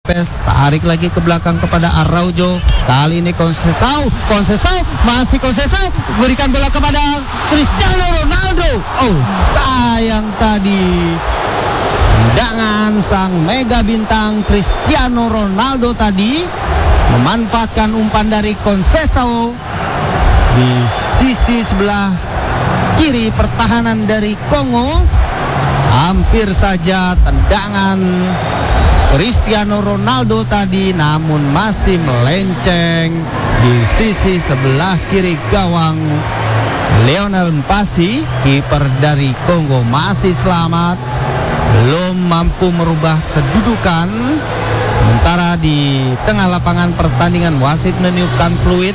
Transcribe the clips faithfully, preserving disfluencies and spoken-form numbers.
Lopez, tarik lagi ke belakang kepada Araujo. Kali ini Conceição, Conceição, masih Conceição, berikan bola kepada Cristiano Ronaldo. Oh, sayang tadi. Tendangan sang mega bintang Cristiano Ronaldo tadi memanfaatkan umpan dari Conceição di sisi sebelah kiri pertahanan dari Kongo. Hampir saja tendangan Cristiano Ronaldo tadi, namun masih melenceng di sisi sebelah kiri gawang. Lionel Mpasi, kiper dari Kongo, masih selamat, belum mampu merubah kedudukan. Sementara di tengah lapangan pertandingan wasit meniupkan fluid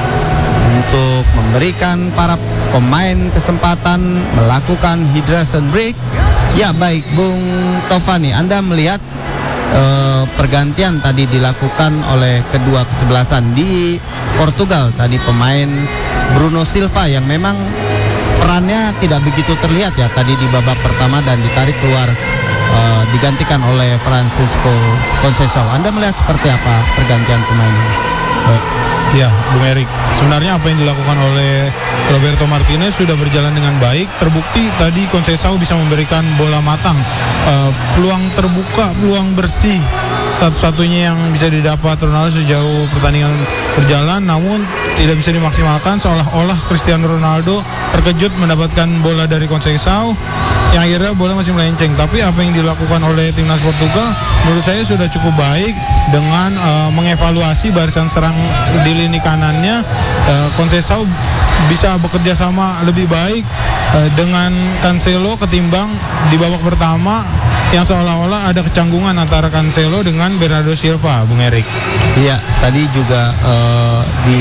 untuk memberikan para pemain kesempatan melakukan hydration break. Ya baik, Bung Tovani, Anda melihat uh, pergantian tadi dilakukan oleh kedua kesebelasan di Portugal. Tadi pemain Bruno Silva yang memang perannya tidak begitu terlihat ya tadi di babak pertama dan ditarik keluar, uh, digantikan oleh Francisco Conceição. Anda melihat seperti apa pergantian pemain ini? Uh, ya, Bung Erik, sebenarnya apa yang dilakukan oleh Roberto Martinez sudah berjalan dengan baik. Terbukti tadi Conceição bisa memberikan bola matang, uh, peluang terbuka, peluang bersih, satu-satunya yang bisa didapat Ronaldo sejauh pertandingan berjalan, namun tidak bisa dimaksimalkan. Seolah-olah Cristiano Ronaldo terkejut mendapatkan bola dari Conceição yang akhirnya bola masih melenceng. Tapi apa yang dilakukan oleh timnas Portugal menurut saya sudah cukup baik dengan uh, mengevaluasi barisan serang di lini kanannya. uh, Conceição bisa bekerja sama lebih baik uh, dengan Cancelo ketimbang di babak pertama yang seolah-olah ada kecanggungan antara Cancelo dengan Bernardo Silva, Bung Erik. Iya, tadi juga uh, di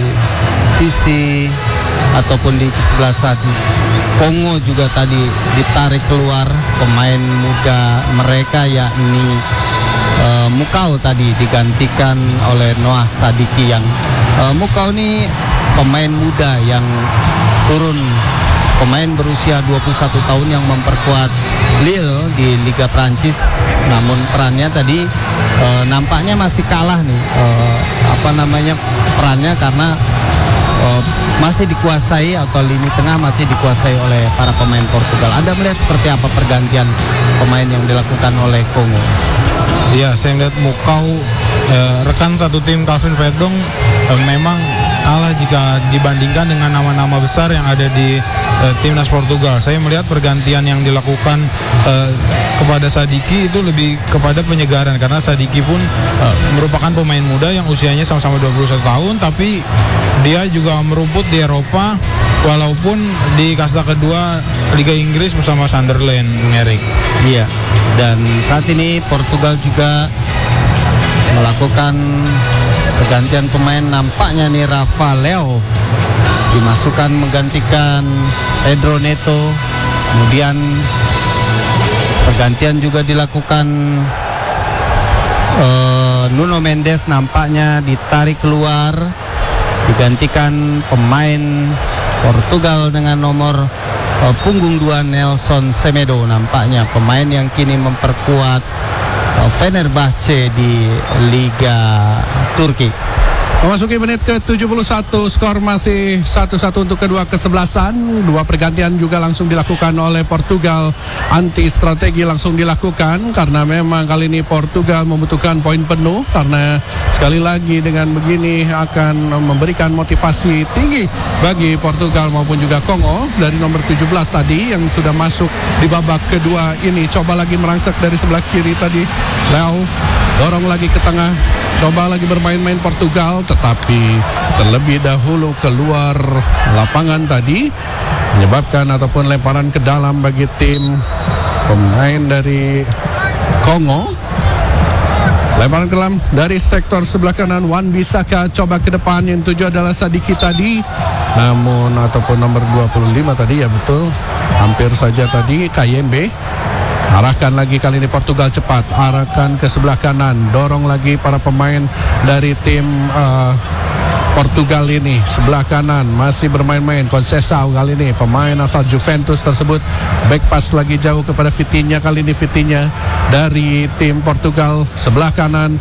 sisi ataupun di kesebelasan Kongo juga tadi ditarik keluar pemain muda mereka, yakni uh, Mukau tadi digantikan oleh Noah Sadiki. Yang uh, Mukau ini pemain muda yang turun, pemain berusia dua puluh satu tahun yang memperkuat Lille di Liga Prancis. Namun perannya tadi uh, nampaknya masih kalah nih, uh, apa namanya perannya, karena uh, masih dikuasai atau lini tengah masih dikuasai oleh para pemain Portugal. Anda melihat seperti apa pergantian pemain yang dilakukan oleh Kongo? Ya, saya melihat Mukau, eh, rekan satu tim Calvin Verdong, eh, memang kalah jika dibandingkan dengan nama-nama besar yang ada di eh, timnas Portugal. Saya melihat pergantian yang dilakukan eh, kepada Sadiki itu lebih kepada penyegaran, karena Sadiki pun eh, merupakan pemain muda yang usianya sama-sama dua puluh satu tahun, tapi dia juga merumput di Eropa walaupun di kasta kedua Liga Inggris bersama Sunderland, Bung Erik. Iya, dan saat ini Portugal juga melakukan pergantian pemain. Nampaknya nih Rafa Leo dimasukkan menggantikan Pedro Neto. Kemudian pergantian juga dilakukan, uh, Nuno Mendes nampaknya ditarik keluar, digantikan pemain Portugal dengan nomor uh, punggung dua Nelson Semedo, nampaknya pemain yang kini memperkuat uh, Fenerbahce di Liga Turki. Memasuki menit ke tujuh puluh satu, skor masih satu satu untuk kedua kesebelasan. Dua pergantian juga langsung dilakukan oleh Portugal. Anti strategi langsung dilakukan karena memang kali ini Portugal membutuhkan poin penuh, karena sekali lagi dengan begini akan memberikan motivasi tinggi bagi Portugal maupun juga Kongo. Dari nomor tujuh belas tadi yang sudah masuk di babak kedua ini, coba lagi merangsek dari sebelah kiri tadi. Leo dorong lagi ke tengah, coba lagi bermain-main Portugal, tetapi terlebih dahulu keluar lapangan tadi, menyebabkan ataupun lemparan ke dalam bagi tim pemain dari Kongo. Lemparan ke dalam dari sektor sebelah kanan, Wan Bissaka coba ke depan, yang tujuh adalah Sadiki tadi, namun ataupun nomor dua puluh lima tadi, ya betul, hampir saja tadi K Y M B. Arahkan lagi kali ini Portugal cepat, arahkan ke sebelah kanan, dorong lagi para pemain dari tim uh, Portugal ini. Sebelah kanan masih bermain-main Conceição kali ini, pemain asal Juventus tersebut. Back pass lagi jauh kepada Vitinha, kali ini Vitinha dari tim Portugal. Sebelah kanan